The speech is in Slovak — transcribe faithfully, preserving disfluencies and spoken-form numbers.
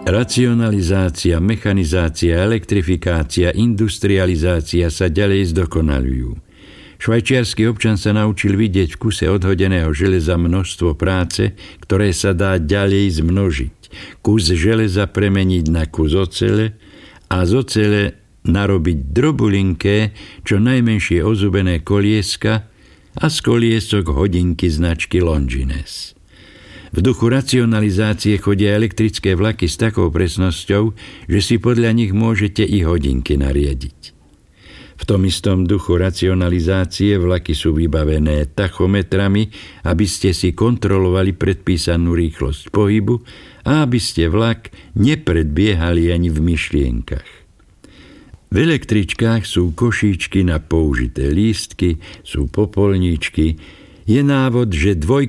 Racionalizácia, mechanizácia, elektrifikácia, industrializácia sa ďalej zdokonaľujú. Švajčiarsky občan sa naučil vidieť v kuse odhodeného železa množstvo práce, ktoré sa dá ďalej zmnožiť. Kus železa premeniť na kus ocele a z ocele narobiť drobulinké, čo najmenšie ozubené kolieska a z koliesok hodinky značky Longines. V duchu racionalizácie chodia elektrické vlaky s takou presnosťou, že si podľa nich môžete i hodinky nariadiť. V tom istom duchu racionalizácie vlaky sú vybavené tachometrami, aby ste si kontrolovali predpísanú rýchlosť pohybu a aby ste vlak nepredbiehali ani v myšlienkach. V električkách sú košíčky na použité lístky, sú popolníčky, je návod, že dvoj